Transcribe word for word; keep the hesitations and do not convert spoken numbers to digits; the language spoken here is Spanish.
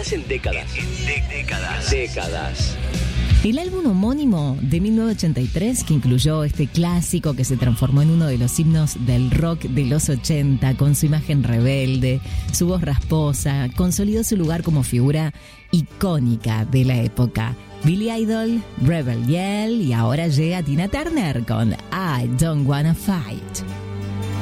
décadas en décadas. En décadas. Décadas. El álbum homónimo de mil novecientos ochenta y tres, que incluyó este clásico que se transformó en uno de los himnos del rock de los ochenta, con su imagen rebelde, su voz rasposa, consolidó su lugar como figura icónica de la época. Billy Idol, Rebel Yell, y ahora llega Tina Turner con I Don't Wanna Fight.